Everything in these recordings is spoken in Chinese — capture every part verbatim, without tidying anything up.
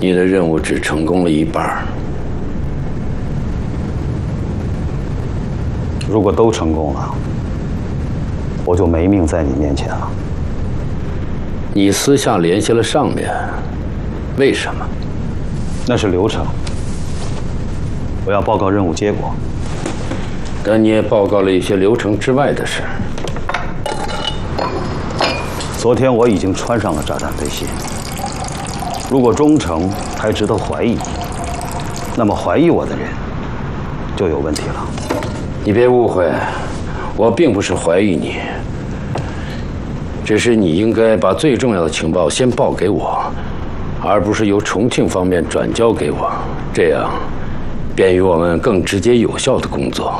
你的任务只成功了一半。 如果都成功了，我就没命在你面前了。 你私下联系了上面，为什么？ 那是流程。我要报告任务结果。 但你也报告了一些流程之外的事。 昨天我已经穿上了炸弹背心。如果忠诚还值得怀疑，那么怀疑我的人就有问题了。 你别误会，我并不是怀疑你，只是你应该把最重要的情报先报给我，而不是由重庆方面转交给我，这样便于我们更直接有效的工作。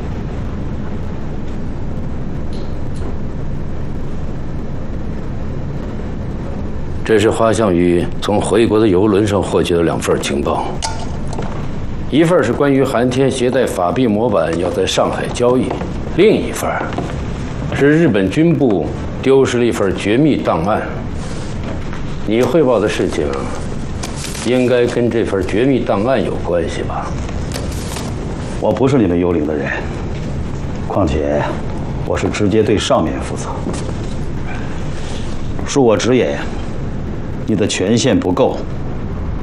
这是花向宇从回国的邮轮上获取的两份情报，一份是关于寒天携带法币模板要在上海交易，另一份是日本军部丢失了一份绝密档案。你汇报的事情应该跟这份绝密档案有关系吧？ 我不是你们幽灵的人，况且我是直接对上面负责。恕我直言，你的权限不够，